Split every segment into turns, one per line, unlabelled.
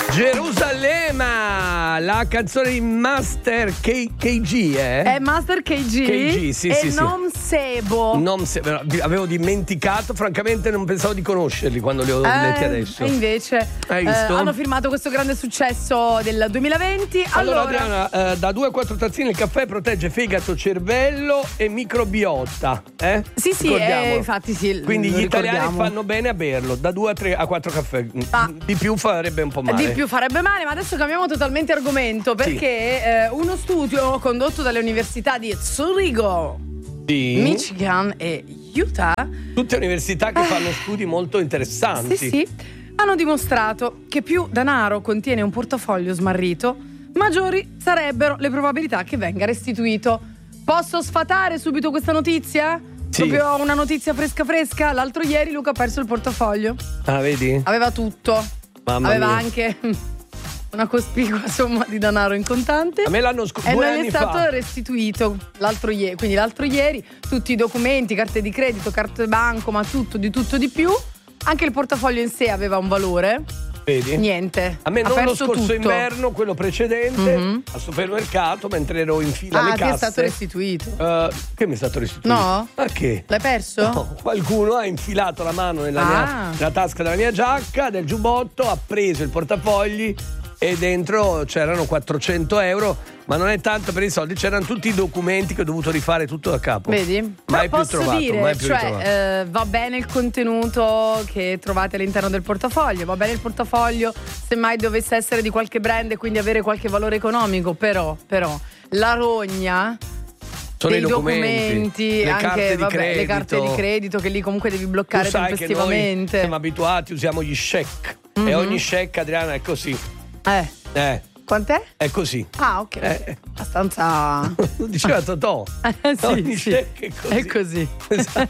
Gerusalemme, la canzone di Master KG,
È Master KG,
sì,
e
sì,
non Sebo.
avevo dimenticato, francamente non pensavo di conoscerli quando li ho letti adesso.
E invece hanno firmato questo grande successo del 2020.
Allora Adriana, da 2 a 4 tazzine il caffè protegge fegato, cervello e microbiota.
Sì, infatti sì.
Quindi gli italiani fanno bene a berlo, da 2 a 3 a 4 caffè. Di più farebbe un po' male.
Di più farebbe male, ma adesso cambiamo totalmente argomento, perché uno studio condotto dalle università di Zurigo, Michigan e Utah,
tutte università che fanno studi molto interessanti,
sì, hanno dimostrato che più denaro contiene un portafoglio smarrito, maggiori sarebbero le probabilità che venga restituito. Posso sfatare subito questa notizia?
Sì.
Proprio una notizia fresca. L'altro ieri Luca ha perso il portafoglio.
Ah, vedi?
Aveva tutto.
Mamma
aveva
mia.
Anche una cospicua somma di denaro in contante.
A me l'anno
e
due
non
anni
è stato
fa.
restituito l'altro ieri. Quindi l'altro ieri tutti i documenti, carte di credito, carte banco, ma tutto di più. Anche il portafoglio in sé aveva un valore.
Vedi?
Niente.
A me
ha
non lo
perso
scorso
tutto.
inverno, quello precedente, al supermercato, mentre ero in fila alle
ti
casse.
è stato restituito.
Che mi è stato restituito?
No?
Ma che?
L'hai perso?
No, qualcuno ha infilato la mano nella tasca della mia giacca, del giubbotto, ha preso il portafogli e dentro c'erano 400 euro, ma non è tanto per i soldi, c'erano tutti i documenti che ho dovuto rifare tutto da capo.
Vedi?
Mai più
posso
trovato,
dire,
mai più ritrovato.
Va bene il contenuto che trovate all'interno del portafoglio, va bene il portafoglio se mai dovesse essere di qualche brand e quindi avere qualche valore economico, però la rogna
sono
dei
i documenti, le
anche
carte di credito.
le carte di credito che lì comunque devi bloccare tempestivamente.
Che noi siamo abituati, usiamo gli check e ogni check, Adriana, è così.
Quant'è?
È così.
Ah, ok. Abbastanza.
Lo diceva Totò. Ogni
sì.
check è così.
È così.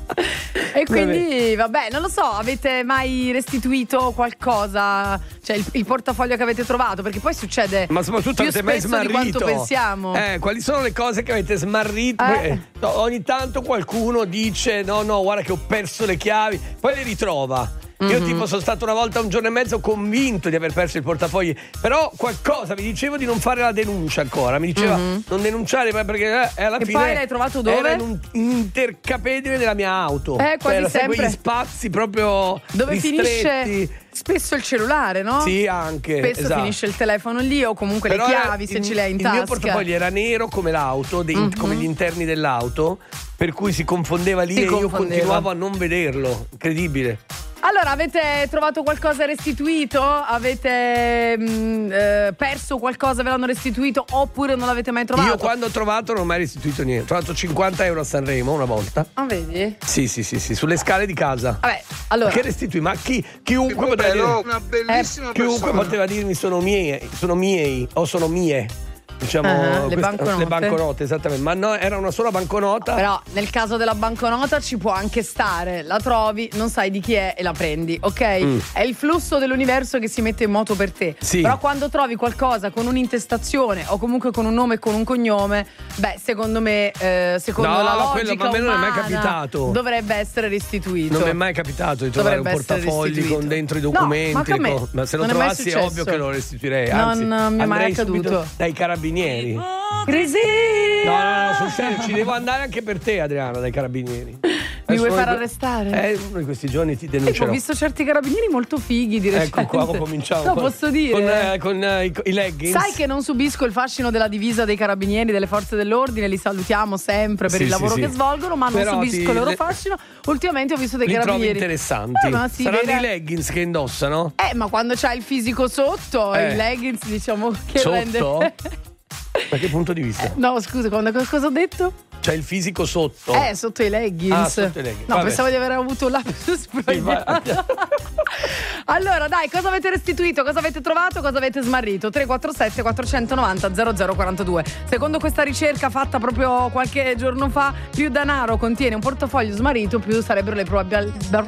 E quindi, vabbè, non lo so, avete mai restituito qualcosa? Cioè il portafoglio che avete trovato? Perché poi succede. Ma soprattutto
avete mai smarrito?
Di quanto pensiamo.
Quali sono le cose che avete smarrito? Ogni tanto qualcuno dice: no, guarda che ho perso le chiavi, poi le ritrova. Io tipo sono stato una volta un giorno e mezzo convinto di aver perso il portafogli, però qualcosa mi dicevo di non fare la denuncia ancora, mi diceva non denunciare perché alla fine.
E poi l'hai trovato dove?
Era in un intercapedine della mia auto.
Quasi sempre.
Quegli spazi proprio
dove
ristretti.
Finisce spesso il cellulare, no?
Sì, anche.
Spesso finisce il telefono lì o comunque però le chiavi se ce le hai in tasca.
Il mio portafoglio era nero come l'auto, come gli interni dell'auto, per cui si confondeva lì e io continuavo a non vederlo. Incredibile.
Allora, avete trovato qualcosa restituito? Avete perso qualcosa, ve l'hanno restituito oppure non l'avete mai trovato?
Io quando ho trovato non ho mai restituito niente. Ho trovato 50 euro a Sanremo una volta.
Ah, vedi?
Sì, sulle scale di casa.
Vabbè, allora.
Che restituì? Ma chiunque poteva dire.
Una bellissima
chiunque poteva dirmi sono miei o sono mie. Diciamo
le
banconote, esattamente. Ma no, era una sola banconota.
Però nel caso della banconota ci può anche stare. La trovi, non sai di chi è e la prendi, ok? È il flusso dell'universo che si mette in moto per te.
Sì.
Però quando trovi qualcosa con un'intestazione o comunque con un nome e con un cognome, secondo me, secondo la logica
a me non è mai
umana,
capitato.
Dovrebbe essere restituito.
Non mi è mai capitato di trovare un portafogli con dentro i documenti.
No,
ma se lo trovassi è ovvio che lo restituirei. Anzi,
non mi è mai accaduto.
Dai carabinieri.
Crisi!
No, sul serio, ci devo andare anche per te, Adriana, dai carabinieri.
Mi vuoi far arrestare?
Uno di questi giorni ti denuncerò.
Ho visto certi carabinieri molto fighi di recente.
Ecco qua, cominciamo.
No, posso dire.
Con i leggings.
Sai che non subisco il fascino della divisa dei carabinieri, delle forze dell'ordine, li salutiamo sempre per il lavoro che svolgono, ma non subisco il loro fascino. Ultimamente ho visto dei carabinieri
interessanti. Saranno i leggings che indossano?
Ma quando c'hai il fisico sotto, i leggings diciamo che
sotto?
rende.
Da che punto di vista?
No, scusa, cosa ho detto?
C'è il fisico sotto?
Sotto i leggings.
Sotto i leggings.
No, pensavo di aver avuto un lapsus sbagliato. Allora, dai, cosa avete restituito? Cosa avete trovato? Cosa avete smarrito? 347 490 0042. Secondo questa ricerca fatta proprio qualche giorno fa, più denaro contiene un portafoglio smarrito, più sarebbero le probabilità